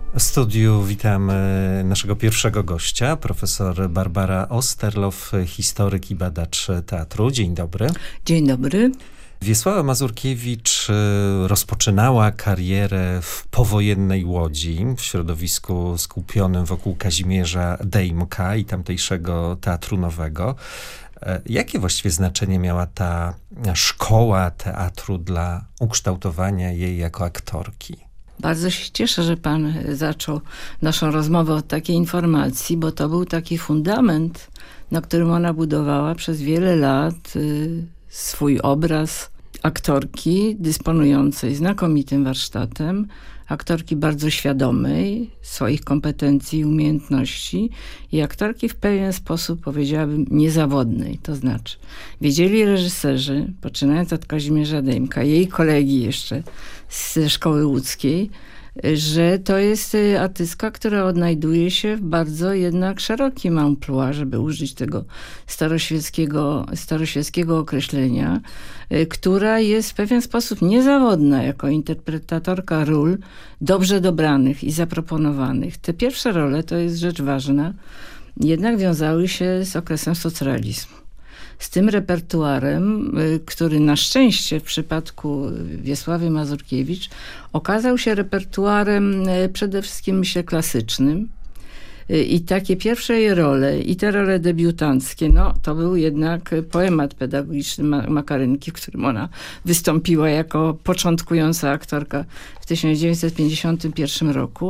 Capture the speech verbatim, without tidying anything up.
W studiu witam naszego pierwszego gościa, profesor Barbara Osterloff, historyk i badacz teatru. Dzień dobry. Dzień dobry. Wiesława Mazurkiewicz rozpoczynała karierę w powojennej Łodzi, w środowisku skupionym wokół Kazimierza Dejmka i tamtejszego Teatru Nowego. Jakie właściwie znaczenie miała ta szkoła teatru dla ukształtowania jej jako aktorki? Bardzo się cieszę, że pan zaczął naszą rozmowę od takiej informacji, bo to był taki fundament, na którym ona budowała przez wiele lat y, swój obraz aktorki dysponującej znakomitym warsztatem, aktorki bardzo świadomej swoich kompetencji i umiejętności i aktorki w pewien sposób, powiedziałabym, niezawodnej. To znaczy, wiedzieli reżyserzy, poczynając od Kazimierza Dejmka, jej kolegi jeszcze ze szkoły łódzkiej, że to jest artystka, która odnajduje się w bardzo jednak szerokim amplua, żeby użyć tego staroświeckiego, staroświeckiego określenia, która jest w pewien sposób niezawodna jako interpretatorka ról dobrze dobranych i zaproponowanych. Te pierwsze role, to jest rzecz ważna, jednak wiązały się z okresem socrealizmu. Z tym repertuarem, który na szczęście w przypadku Wiesławy Mazurkiewicz okazał się repertuarem przede wszystkim, myślę, klasycznym. I takie pierwsze jej role, i te role debiutanckie, no to był jednak poemat pedagogiczny Makarynki, w którym ona wystąpiła jako początkująca aktorka w tysiąc dziewięćset pięćdziesiątym pierwszym roku.